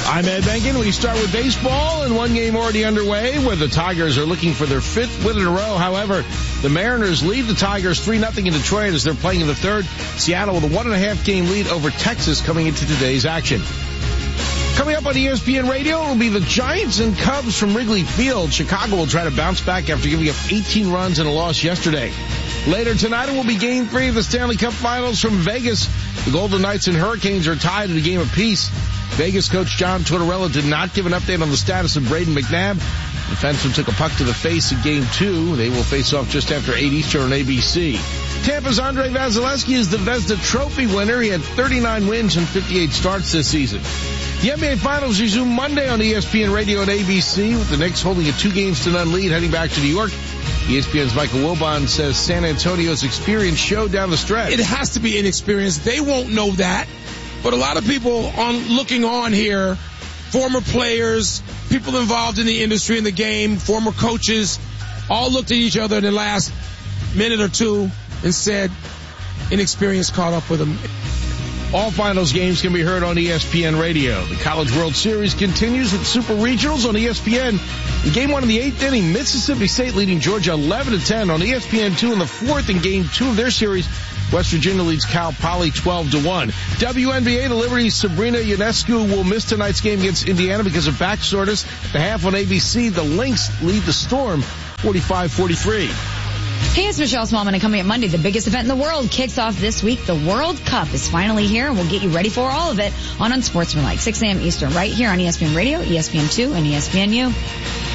I'm Ed Benkin. We start with baseball, and one game already underway where the Tigers are looking for their fifth win in a row. However, the Mariners lead the Tigers 3-0 in Detroit as they're playing in the third. Seattle with a 1.5 game lead over Texas coming into today's action. Coming up on ESPN Radio, it will be the Giants and Cubs from Wrigley Field. Chicago will try to bounce back after giving up 18 runs in a loss yesterday. Later tonight, it will be Game 3 of the Stanley Cup Finals from Vegas. The Golden Knights and Hurricanes are tied in a game apiece. Vegas coach John Tortorella did not give an update on the status of Braden McNabb. The defenseman took a puck to the face in Game 2. They will face off just after 8 Eastern on ABC. Tampa's Andrei Vasilevsky is the Vezina Trophy winner. He had 39 wins and 58 starts this season. The NBA Finals resume Monday on ESPN Radio and ABC, with the Knicks holding a 2-0 lead heading back to New York. ESPN's Michael Wilbon says San Antonio's experience showed down the stretch. It has to be inexperience. They won't know that. But a lot of people looking on here, former players, people involved in the industry, in the game, former coaches, all looked at each other in the last minute or two and said inexperience caught up with them. All finals games can be heard on ESPN Radio. The College World Series continues with Super Regionals on ESPN. In Game 1 of the 8th inning, Mississippi State leading Georgia 11-10 on ESPN2 in the 4th in Game 2 of their series. West Virginia leads Cal Poly 12-1. WNBA, the Liberty's Sabrina Ionescu will miss tonight's game against Indiana because of back soreness. At the half on ABC, the Lynx lead the Storm 45-43. Hey, it's Michelle Smallman, and coming up Monday, the biggest event in the world kicks off this week. The World Cup is finally here, and we'll get you ready for all of it on Unsportsmanlike, 6 a.m. Eastern, right here on ESPN Radio, ESPN2, and ESPNU.